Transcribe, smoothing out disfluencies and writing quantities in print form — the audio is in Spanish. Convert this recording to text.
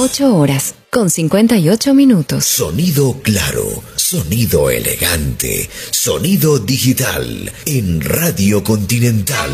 8 horas, con 58 minutos. Sonido claro, sonido elegante, sonido digital en Radio Continental.